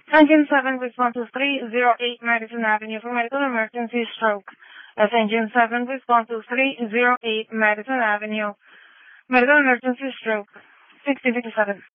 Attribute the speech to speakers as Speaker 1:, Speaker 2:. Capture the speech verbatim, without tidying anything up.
Speaker 1: Engine seven with one two three zero eight Madison Avenue for medical emergency stroke. That's Engine seven with one two three zero eight Madison Avenue. Medical emergency stroke. sixteen fifty-seven.